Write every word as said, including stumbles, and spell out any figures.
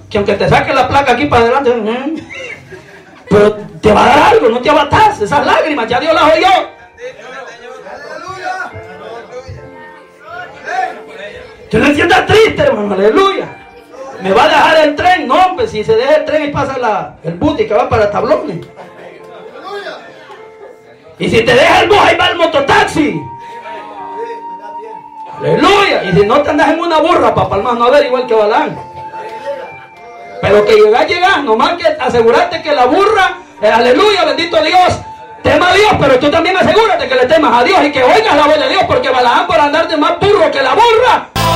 que aunque te saque la placa aquí para adelante, mm, pero te va a dar algo, no te abatas. Esas lágrimas, ya Dios las oyó. Yo no sientas triste, hermano, aleluya. Me va a dejar el tren, no, hombre, si se deja el tren y pasa la, el booty que va para tablones. Y si te deja el bus, ahí va el mototaxi. Aleluya. Y si no te andas en una burra, para palmas no ver igual que Balán. Pero que llegas, llegas, nomás que asegurarte que la burra, eh, aleluya, bendito Dios, tema a Dios, pero tú también asegúrate que le temas a Dios y que oigas la voz de Dios, porque Balaam por andar de más burro que la burra,